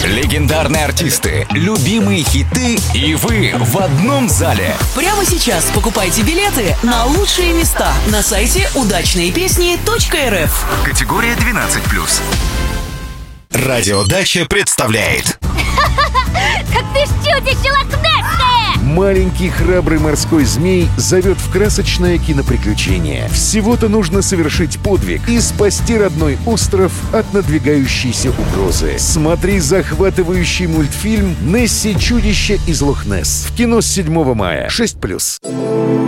Легендарные артисты, любимые хиты и вы в одном зале. Прямо сейчас покупайте билеты на лучшие места на сайте удачные-песни.рф. Категория 12+. Радиодача представляет. Как ты чудище лохнесское! Маленький храбрый морской змей зовет в красочное киноприключение. Всего-то нужно совершить подвиг и спасти родной остров от надвигающейся угрозы. Смотри захватывающий мультфильм «Несси. Чудище из Лох-Несс» в кино с 7 мая. 6+.